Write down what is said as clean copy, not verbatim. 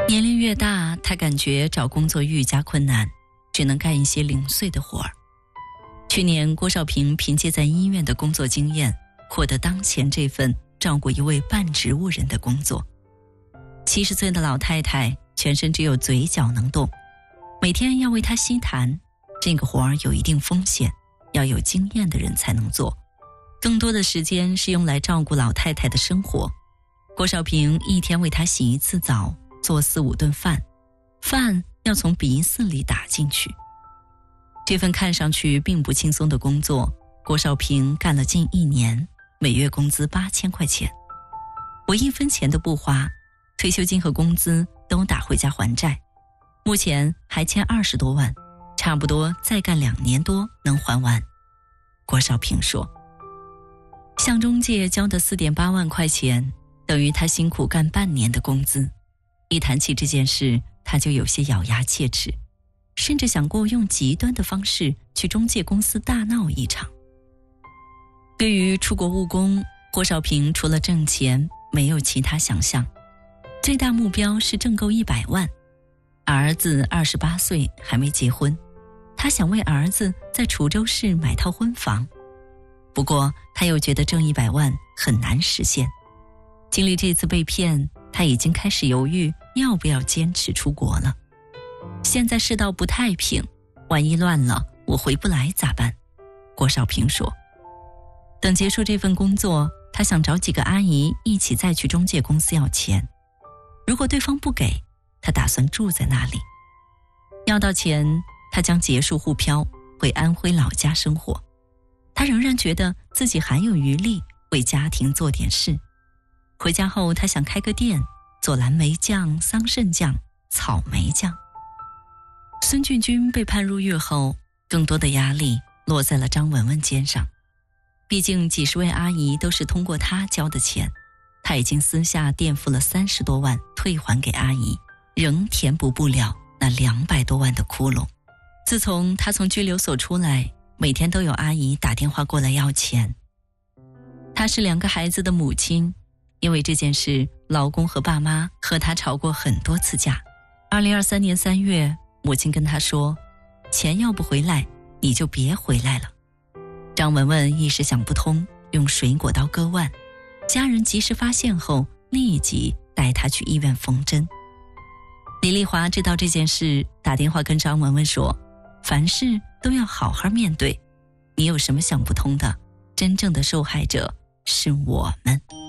年龄越大，他感觉找工作愈加困难，只能干一些零碎的活儿。去年，郭少平凭借在医院的工作经验，获得当前这份照顾一位半植物人的工作。70岁的老太太全身只有嘴角能动，每天要为她吸痰，这个活儿有一定风险，要有经验的人才能做。更多的时间是用来照顾老太太的生活。郭少平一天为她洗1次澡，做4、5顿饭，饭要从鼻饲里打进去。这份看上去并不轻松的工作，郭少平干了近1年，每月工资8000块钱。我1分钱都不花，退休金和工资都打回家还债，目前还欠20多万，差不多再干2年多能还完。郭少平说，向中介交的4.8万块钱，等于他辛苦干半年的工资。一谈起这件事，他就有些咬牙切齿，甚至想过用极端的方式去中介公司大闹一场。对于出国务工，郭少平除了挣钱没有其他想象，最大目标是挣够100万。儿子28岁还没结婚，他想为儿子在滁州市买套婚房。不过他又觉得挣100万很难实现。经历这次被骗，他已经开始犹豫要不要坚持出国了。现在世道不太平，万一乱了，我回不来咋办？郭少平说。等结束这份工作，他想找几个阿姨一起再去中介公司要钱。如果对方不给，他打算住在那里。要到钱，他将结束沪漂，回安徽老家生活。他仍然觉得自己还有余力为家庭做点事。回家后，他想开个店，做蓝莓酱、桑葚酱、草莓酱。孙俊军被判入狱后，更多的压力落在了张文文肩上。毕竟几十位阿姨都是通过他交的钱，他已经私下垫付了30多万退还给阿姨，仍填补不了那200多万的窟窿。自从他从拘留所出来，每天都有阿姨打电话过来要钱。她是2个孩子的母亲，因为这件事，老公和爸妈和她吵过很多次架。2023年3月，母亲跟她说，钱要不回来，你就别回来了。张文文一时想不通，用水果刀割腕，家人及时发现后，立即带她去医院缝针。李丽华知道这件事，打电话跟张文文说，凡事都要好好面对，你有什么想不通的？真正的受害者是我们。